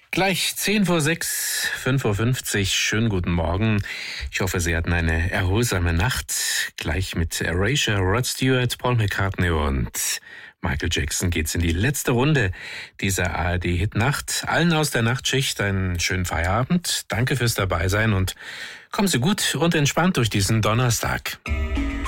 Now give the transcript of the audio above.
Gleich 10 vor 6, 5:50 Uhr. Schönen guten Morgen. Ich hoffe, Sie hatten eine erholsame Nacht. Gleich mit Erasure, Rod Stewart, Paul McCartney und Michael Jackson geht's in die letzte Runde dieser ARD-Hit-Nacht. Allen aus der Nachtschicht einen schönen Feierabend. Danke fürs Dabeisein und kommen Sie gut und entspannt durch diesen Donnerstag.